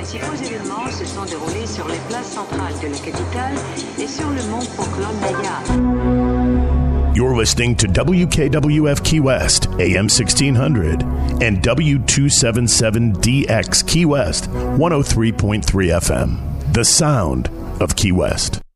principaux événements se sont déroulés sur les places centrales de la capitale et sur le mont Poklon-Naya. You're listening to WKWF Key West, AM 1600, and W277DX Key West, 103.3 FM. The sound of Key West.